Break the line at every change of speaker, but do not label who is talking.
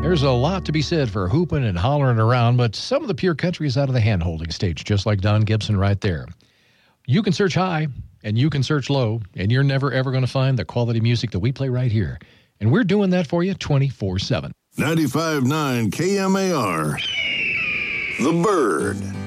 There's a lot to be said for hooping and hollering around, but some of the pure country is out of the hand-holding stage, just like Don Gibson right there. You can search high, and you can search low, and you're never, ever going to find the quality music that we play right here. And we're doing that for you 24/7.
95.9 KMAR. The Bird.